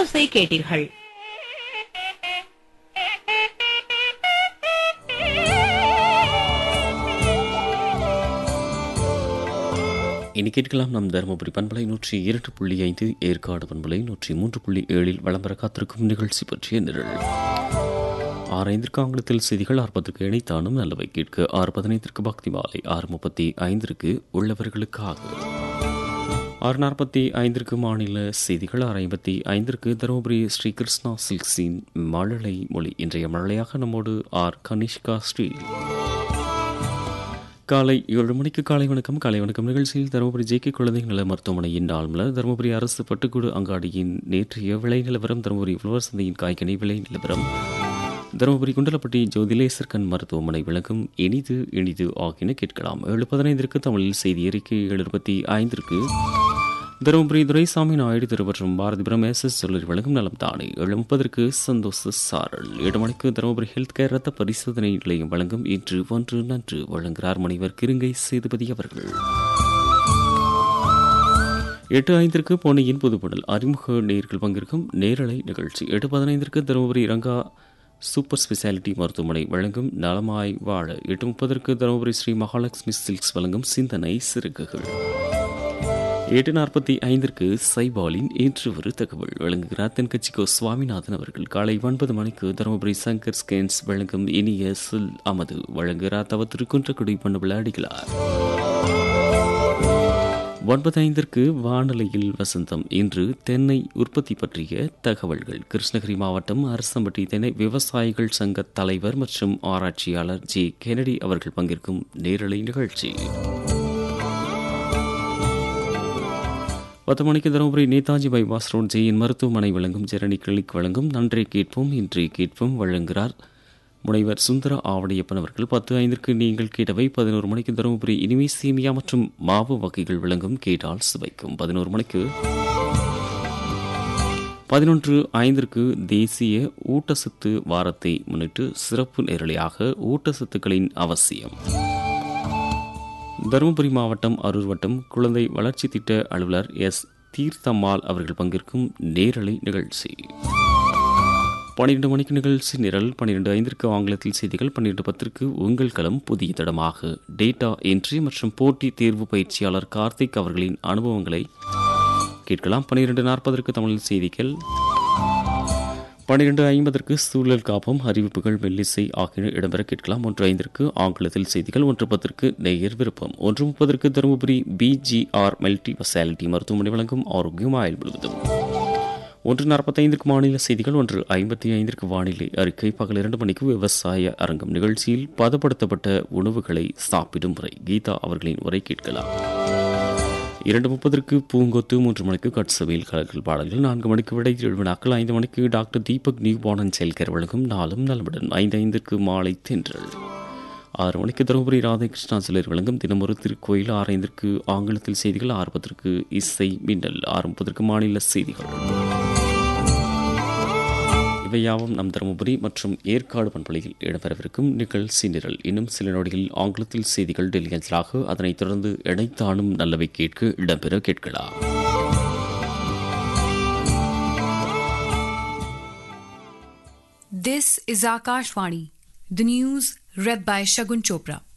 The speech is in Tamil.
திரையோசை கேட்டீர்கள். இனி கேட்கலாம் நம் தருமபுரி பண்பலை 102.5, ஏற்காடு பண்பலை 103.7 வளம்பர காத்திருக்கும் நிகழ்ச்சி பற்றிய நிரல். 6:05 ஆங்கிலத்தில் செய்திகள், 6:10 இணைத்தானும் நல்லவை கேட்க, 6:15 பக்தி மாலை, 6:35 உள்ளவர்களுக்காக, 6:45 மாநில செய்திகள், 6:55 தருமபுரி ஸ்ரீ கிருஷ்ணா சில்க்ஸின் மழலை மொழி. இன்றைய மழலையாக நம்மோடு கனிஷ்கா ஸ்ரீ. காலை 7 மணிக்கு காலை வணக்கம். காலை வணக்கம் நிகழ்ச்சியில் தருமபுரி ஜே.கே. குழந்தைகள் நல மருத்துவமனையின் நாள் மலர், தருமபுரி அரசு பட்டுக்கூடு அங்காடியின் நேற்றைய விலை நிலவரம், தருமபுரி உழவர் சந்தையின் காய்கனி விலை நிலவரம், தருமபுரி குண்டலப்பட்டி ஜோதிலேசர்கண் மருத்துவமனை விளக்கும் இனிது இனிது ஆகியன கேட்கலாம். 7:15 தமிழில் செய்தி அறிக்கை, 7:25 தருமபுரி துரைசாமி நாயுடு திருவற்றும் பாரதிபுரம் எஸ்.எஸ். சொல்லி விளக்கும் நலம் தானே, 7:30 சந்தோஷ சாரல், 7 மணிக்கு தருமபுரி ஹெல்த் கேர் ரத்த பரிசோதனை நிலையம் வழங்கும் இன்று ஒன்று நன்று வழங்குகிறார் முனைவர் கிருங்கை சேதுபதி அவர்கள். 8:05 பொன்னியின் புதுப்புடல் அறிமுக நேயர்கள் பங்கேற்கும் நேரலை நிகழ்ச்சி. 8:15 தருமபுரி ரங்கா சூப்பர் ஸ்பெஷாலிட்டி மருத்துவமனை வழங்கும் நலமாய் வாழ. 8:30 தருமபுரி ஸ்ரீ மகாலட்சுமி சில்க்ஸ் வழங்கும் சிந்தனை சிறுகுகள். 8:45 சைபாலின் இன்று ஒரு தகவல் வழங்குகிறார் தென்கட்சிக்கோ சுவாமிநாதன் அவர்கள். காலை 9 மணிக்கு தருமபுரி சங்கர் ஸ்கேன்ஸ் வழங்கும் இனிய சொல் அமது வழங்குகிறார் தவ திருக்குன்றக்குடி பண்ண விளையாடுகிறார். 9:05 வானொலியில் வசந்தம். இன்று தென்னை உற்பத்தி பற்றிய தகவல்கள். கிருஷ்ணகிரி மாவட்டம் அரசம்பட்டி தென்னை விவசாயிகள் சங்க தலைவர் மற்றும் ஆராய்ச்சியாளர் ஜே. கெனடி அவர்கள் பங்கேற்கும் நேரலை நிகழ்ச்சி. 10 மணிக்கு தருமபுரி நேதாஜி பைபாஸ் ரோட் ஜெயின் மருத்துவமனை வழங்கும் ஜெரணி கிளினிக் வழங்கும் நன்றே கேட்போம் இன்றே கேட்போம் வழங்குகிறார் முனைவர் சுந்தர ஆவடியப்பன் அவர்கள். 10:05 நீங்கள் கேட்டவை. 11 மணிக்கு தருமபுரி இனிமை சீமியா மற்றும் மாவு வகைகள் வழங்கும் கேட்டால் சுவைக்கும். 11 மணிக்கு 11:05 தேசிய ஊட்டச்சத்து வாரத்தை முன்னிட்டு சிறப்பு நேரலையாக ஊட்டச்சத்துக்களின் அவசியம். தருமபுரி மாவட்டம் அரூர் வட்டம் குழந்தை வளர்ச்சி திட்ட அலுவலர் எஸ். தீர்த்தம்மாள் அவர்கள் பங்கேற்கும் நேரலை நிகழ்ச்சி. 12 மணிக்கு நிகழ்ச்சி நிரல். 12:05 ஆங்கிலத்தில் செய்திகள். 12:10 உங்கள் களம் புதிய தடமாக டேட்டா என்ட்ரி மற்றும் போட்டி தேர்வு பயிற்சியாளர் கார்த்திக் அவர்களின் அனுபவங்களை கேட்கலாம். 12:40 தமிழில் செய்திகள். 12:50 சூழல் காப்பம், அறிவிப்புகள், மெல்லிசை ஆகியன இடம்பெற கேட்கலாம். 1:05 ஆங்கிலத்தில் செய்திகள். 1:10 நேயர் விருப்பம். 1:30 தருமபுரி பிஜிஆர் மல்டி ஸ்பெஷாலிட்டி மருத்துவமனை வழங்கும் ஆரோக்கியம் ஆயுள் முழுவதும். 1:45 மாநில செய்திகள். 1:55 வானிலை அறிக்கை. பகல் 2 மணிக்கு விவசாய அரங்கம் நிகழ்ச்சியில் பதப்படுத்தப்பட்ட உணவுகளை சாப்பிடும் முறை கீதா அவர்களின் உரை கேட்கலாம். 2:30 பூங்கொத்து. 3 மணிக்கு கட்சவையில் கலக்கல் பாடல்கள். 4 மணிக்கு விடை எழுவினாக்கள். 5 மணிக்கு doctor Deepak new born child care வழங்கும் நாளும் நலமுடன். 5:05 மாலை தென்றல். 6 மணிக்கு தருமபுரி ராதாகிருஷ்ணா சிலர் வழங்கும் தினமொரு திருக்கோயில். 6:05 ஆங்கிலத்தில் செய்திகள். 6:10 இசை மின்னல். 6:30 மாநில செய்திகள். இவையாவும் நம் தருமபுரி மற்றும் ஏற்காடு பண்பலையில் இடம்பெறவிருக்கும் நிகழ்ச்சி நிரல். இன்னும் சில நொடிகளில் ஆங்கிலத்தில் செய்திகள் டெல்லியாக, அதனைத் தொடர்ந்து இணைத்தானும் நல்லவை கேட்க இடம்பெற கேட்கலாம். This is Akashvani. The news read by Shagun Chopra.